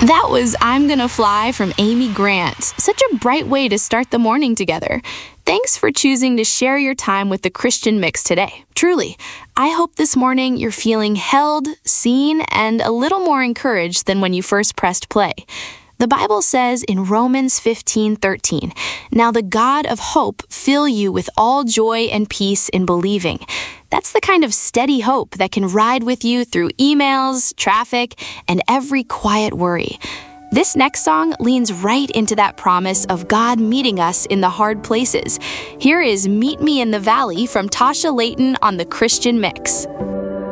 That was I'm Gonna Fly from Amy Grant. Such a bright way to start the morning together. Thanks for choosing to share your time with the Christian Mix today. Truly, I hope this morning you're feeling held, seen, and a little more encouraged than when you first pressed play. The Bible says in Romans 15:13, "Now the God of hope fill you with all joy and peace in believing." That's the kind of steady hope that can ride with you through emails, traffic, and every quiet worry. This next song leans right into that promise of God meeting us in the hard places. Here is Meet Me in the Valley from Tasha Layton on the Christian Mix.